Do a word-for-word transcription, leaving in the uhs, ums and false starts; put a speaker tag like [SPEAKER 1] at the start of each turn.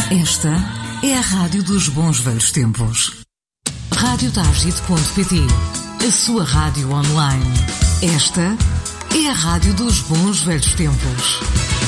[SPEAKER 1] Esta é a Rádio dos Bons Velhos Tempos. rádio tagit ponto pt, a sua rádio online. Esta é a Rádio dos Bons Velhos Tempos.